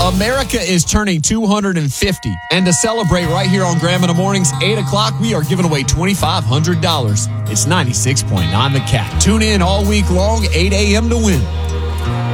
America is turning 250. And to celebrate right here on Graham in the Mornings, 8 o'clock, we are giving away $2,500. It's 96.9 The Cat. Tune in all week long, 8 a.m. to win.